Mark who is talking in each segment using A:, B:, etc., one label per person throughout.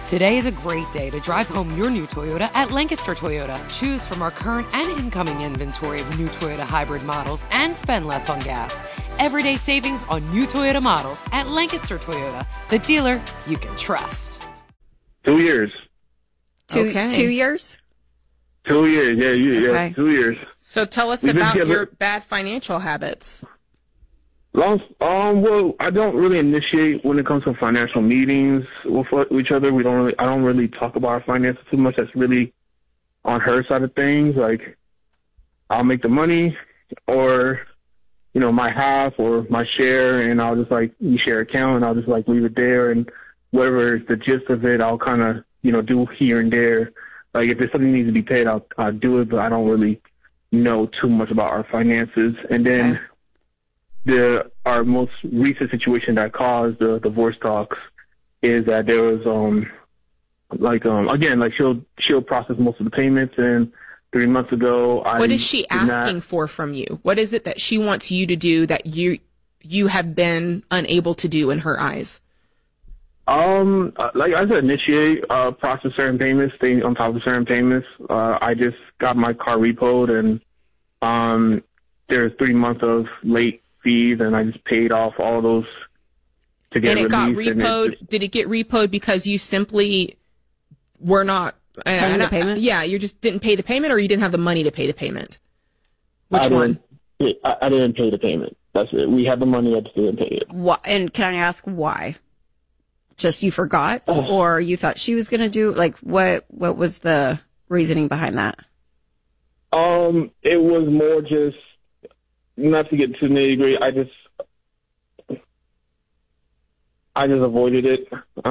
A: Today is a great day to drive home your new Toyota at Lancaster Toyota. Choose from our current and incoming inventory of new Toyota hybrid models and spend less on gas. Everyday savings on new Toyota models at Lancaster Toyota, the dealer you can trust.
B: 2 years.
C: 2 years?
B: 2 years, yeah, 2 years.
C: So tell us about your bad financial habits.
B: Well, I don't really initiate when it comes to financial meetings with each other. I don't really talk about our finances too much. That's really on her side of things. Like, I'll make the money or, my half or my share, and I'll just we share account, and I'll just leave it there, and whatever is the gist of it, I'll kind of, do here and there. Like, if there's something that needs to be paid, I'll do it, but I don't really know too much about our finances. And then our most recent situation that caused the divorce talks is that there was she'll process most of the payments, and 3 months ago
C: what is she asking for from you? What is it that she wants you to do that you have been unable to do in her eyes?
B: Like I said, initiate, process certain payments, stay on top of certain payments. I just got my car repoed, and there's 3 months of late fees, and I just paid off all those to get released.
C: And it got repoed. Did it get repoed because you simply were not
D: paying the payment?
C: Yeah, you just didn't pay the payment, or you didn't have the money to pay the payment? Which one?
B: I didn't pay the payment. That's it. We had the money, I just didn't pay it.
D: And can I ask why? Just you forgot, or you thought she was going to do? What was the reasoning behind that?
B: It was more just, not to get too nitty-gritty, I just avoided it.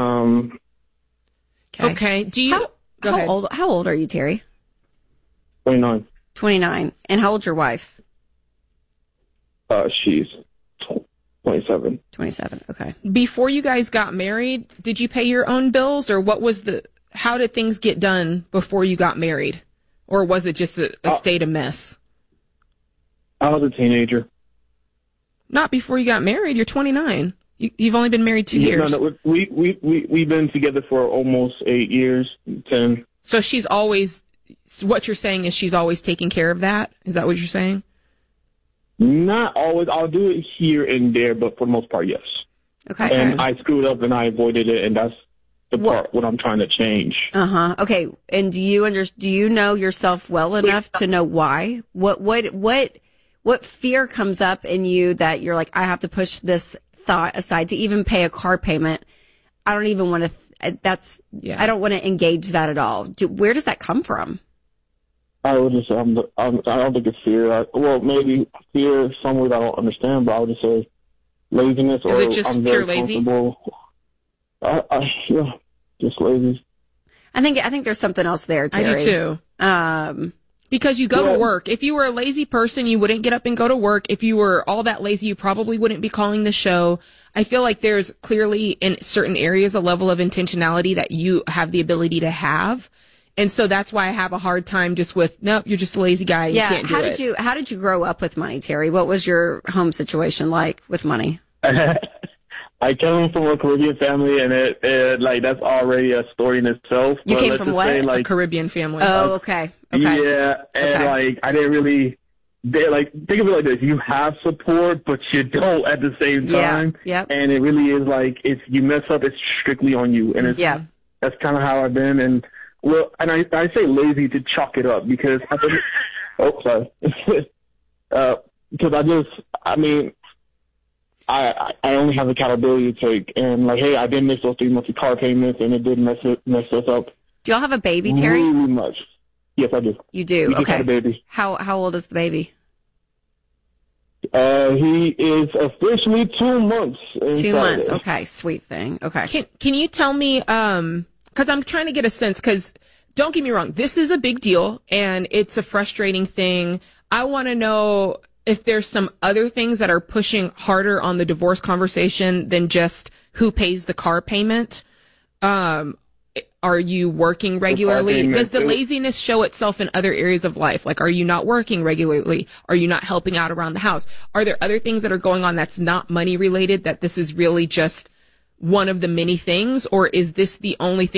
D: Okay.
C: Do you? Go ahead.
D: How old are you, Terry?
B: 29.
D: 29. And how old's your wife?
B: She's 27.
D: 27. Okay.
C: Before you guys got married, did you pay your own bills, or how did things get done before you got married? Or was it just a state of mess?
B: I was a teenager.
C: Not before you got married. You're 29. You've only been married 2 years.
B: No, we've been together for almost 8 years, 10.
C: So what you're saying is she's always taking care of that? Is that what you're saying?
B: Not always. I'll do it here and there, but for the most part, yes.
D: Okay.
B: And I screwed up and I avoided it, and that's the part what I'm trying to change.
D: Okay. And do you know yourself well enough to know why? What fear comes up in you that you're like, I have to push this thought aside to even pay a car payment? I don't even want to. I don't want to engage that at all. Where does that come from?
B: I would just, I don't think it's fear. Maybe fear somewhere that I don't understand, but I would just say laziness.
C: Is it just pure lazy?
B: Yeah, just lazy.
D: I think there's something else there, Terry.
C: I do too. Because you go to work. If you were a lazy person, you wouldn't get up and go to work. If you were all that lazy, you probably wouldn't be calling the show. I feel like there's clearly in certain areas a level of intentionality that you have the ability to have. And so that's why I have a hard time just with, nope, you're just a lazy guy. You can't do it.
D: How did you grow up with money, Terry? What was your home situation like with money?
B: I came from a Caribbean family, and it that's already a story in itself.
D: You came from what?
C: A Caribbean family.
D: Oh, okay.
B: Yeah, and I didn't really. Think of it like this: you have support, but you don't at the same time.
D: Yeah.
B: And it really is if you mess up, it's strictly on you, and that's kind of how I've been. And I say lazy to chalk it up because because I only have accountability to take, and hey, I did miss those 3 months of car payments, and it did mess us up.
D: Do y'all have a baby, Terry?
B: Really much. Yes, I do.
D: You do.
B: We
D: okay.
B: just had a baby.
D: How old is the baby?
B: He is officially 2 months.
D: 2 months. Okay, sweet thing. Okay.
C: Can you tell me? Because I'm trying to get a sense. Because don't get me wrong, this is a big deal, and it's a frustrating thing. I want to know if there's some other things that are pushing harder on the divorce conversation than just who pays the car payment. Are you working regularly? Does the laziness show itself in other areas of life? Are you not working regularly? Are you not helping out around the house? Are there other things that are going on that's not money related, that this is really just one of the many things? Or is this the only thing